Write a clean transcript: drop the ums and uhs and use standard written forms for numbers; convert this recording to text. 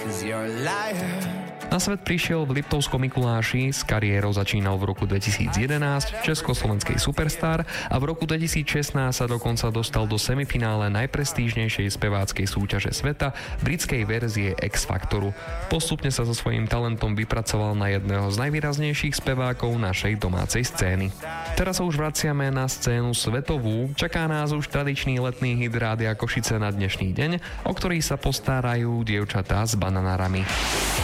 Na svet prišiel v Liptovskom Mikuláši, s kariérou začínal v roku 2011 v československej Superstar a v roku 2016 sa dokonca dostal do semifinále najprestížnejšej speváckej súťaže sveta, britskej verzie X Factoru. Postupne sa so svojím talentom vypracoval na jedného z najvýraznejších spevákov našej domácej scény. Teraz sa už vraciame na scénu svetovú. Čaká nás už tradičný letný hit Rádia Košice na dnešný deň, o ktorý sa postarajú dievčatá s bananárami.